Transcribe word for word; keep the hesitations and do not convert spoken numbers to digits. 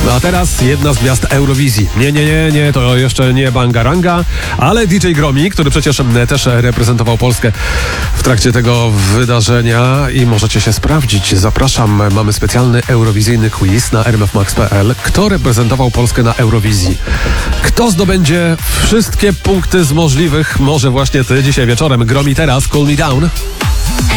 No a teraz jedna z gwiazd Eurowizji. Nie, nie, nie, nie, to jeszcze nie Bangaranga, ale D J Gromi, który przecież też reprezentował Polskę w trakcie tego wydarzenia i możecie się sprawdzić. Zapraszam, mamy specjalny eurowizyjny quiz na r m f max kropka p l. Kto reprezentował Polskę na Eurowizji? Kto zdobędzie wszystkie punkty z możliwych? Może właśnie ty dzisiaj wieczorem. Gromi teraz, Cool Me Down.